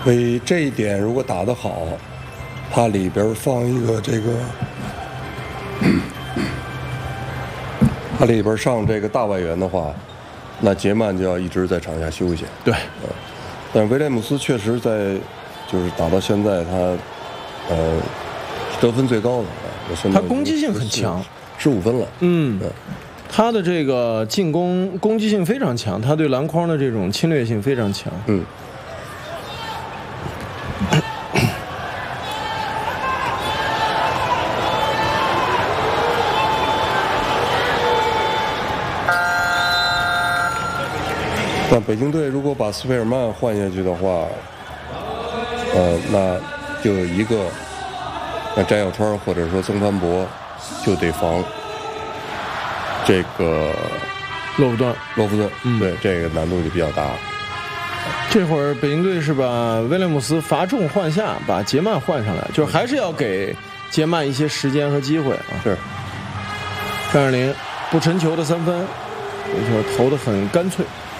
所以这一点如果打得好，它里边放一个这个，它里边上这个大外援的话，那杰曼就要一直在场下休息。 对， 但威廉姆斯确实在，就是打到现在他，得分最高的， 他攻击性很强 ，15分了。 他的这个进攻攻击性非常强，他对篮筐的这种侵略性非常强。 但北京队如果把斯佩尔曼换下去的话，那就有一个，那翟小川或者说曾凡博就得防这个洛夫顿， 对，这个难度就比较大。 这会儿北京队是把威廉姆斯罚重换下，把杰曼换上来，就是还是要给杰曼一些时间和机会啊。 是， 张尔林不沉球的3分，这球投得很干脆。